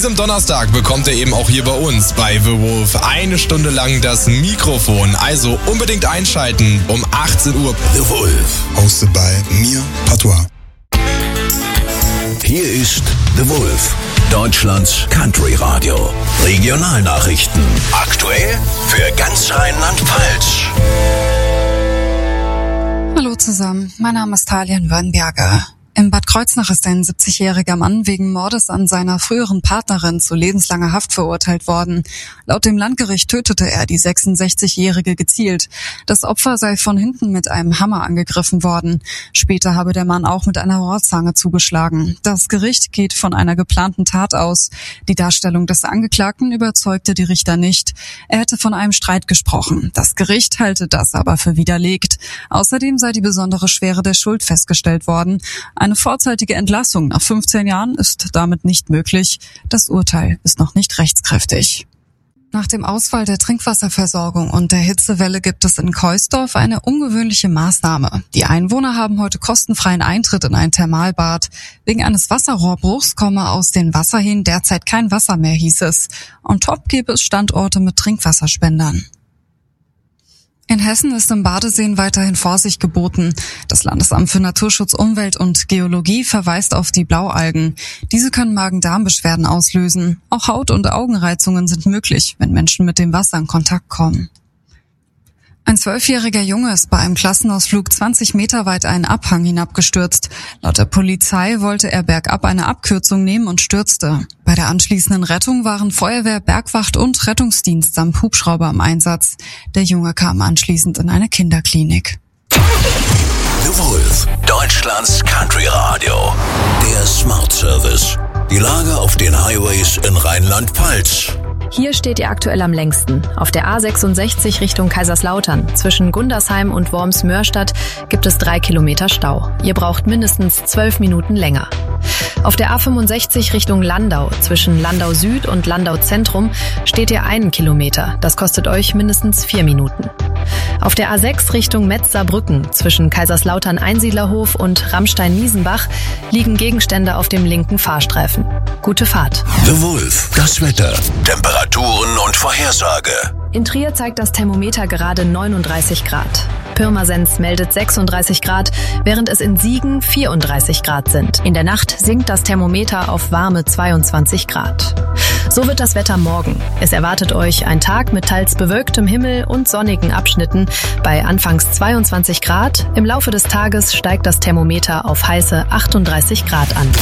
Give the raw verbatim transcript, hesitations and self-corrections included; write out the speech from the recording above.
diesem Donnerstag bekommt er eben auch hier bei uns bei The Wolf eine Stunde lang das Mikrofon. Also unbedingt einschalten um achtzehn Uhr. The Wolf, hosted by mir, Patois. Hier ist The Wolf, Deutschlands Country Radio. Regionalnachrichten. Aktuell für ganz Rheinland-Pfalz. Hallo zusammen, mein Name ist Talian Wörnberger. In Bad Kreuznach ist ein siebzigjähriger Mann wegen Mordes an seiner früheren Partnerin zu lebenslanger Haft verurteilt worden. Laut dem Landgericht tötete er die sechsundsechzigjährige gezielt. Das Opfer sei von hinten mit einem Hammer angegriffen worden. Später habe der Mann auch mit einer Rohrzange zugeschlagen. Das Gericht geht von einer geplanten Tat aus. Die Darstellung des Angeklagten überzeugte die Richter nicht. Er hätte von einem Streit gesprochen. Das Gericht halte das aber für widerlegt. Außerdem sei die besondere Schwere der Schuld festgestellt worden. Eine vorzeitige Entlassung nach fünfzehn Jahren ist damit nicht möglich. Das Urteil ist noch nicht rechtskräftig. Nach dem Ausfall der Trinkwasserversorgung und der Hitzewelle gibt es in Keusdorf eine ungewöhnliche Maßnahme. Die Einwohner haben heute kostenfreien Eintritt in ein Thermalbad. Wegen eines Wasserrohrbruchs komme aus den Wasserhähnen derzeit kein Wasser mehr, hieß es. On top gäbe es Standorte mit Trinkwasserspendern. In Hessen ist im Badeseen weiterhin Vorsicht geboten. Das Landesamt für Naturschutz, Umwelt und Geologie verweist auf die Blaualgen. Diese können Magen-Darm-Beschwerden auslösen. Auch Haut- und Augenreizungen sind möglich, wenn Menschen mit dem Wasser in Kontakt kommen. Ein zwölfjähriger Junge ist bei einem Klassenausflug zwanzig Meter weit einen Abhang hinabgestürzt. Laut der Polizei wollte er bergab eine Abkürzung nehmen und stürzte. Bei der anschließenden Rettung waren Feuerwehr, Bergwacht und Rettungsdienst samt Hubschrauber im Einsatz. Der Junge kam anschließend in eine Kinderklinik. The Wolf, Deutschlands Country Radio. Der Smart Service. Die Lage auf den Highways in Rheinland-Pfalz. Hier steht ihr aktuell am längsten. Auf der A sechsundsechzig Richtung Kaiserslautern. Zwischen Gundersheim und Worms-Mörstadt gibt es drei Kilometer Stau. Ihr braucht mindestens zwölf Minuten länger. Auf der A fünfundsechzig Richtung Landau. Zwischen Landau Süd und Landau Zentrum steht ihr einen Kilometer. Das kostet euch mindestens vier Minuten. Auf der A sechs Richtung Metz-Saarbrücken. Zwischen Kaiserslautern-Einsiedlerhof und Ramstein-Miesenbach liegen Gegenstände auf dem linken Fahrstreifen. Gute Fahrt. The Wolf, das Wetter, Temperaturen und Vorhersage. In Trier zeigt das Thermometer gerade neununddreißig Grad. Pirmasens meldet sechsunddreißig Grad, während es in Siegen vierunddreißig Grad sind. In der Nacht sinkt das Thermometer auf warme zweiundzwanzig Grad. So wird das Wetter morgen. Es erwartet euch ein Tag mit teils bewölktem Himmel und sonnigen Abschnitten bei anfangs zweiundzwanzig Grad. Im Laufe des Tages steigt das Thermometer auf heiße achtunddreißig Grad an.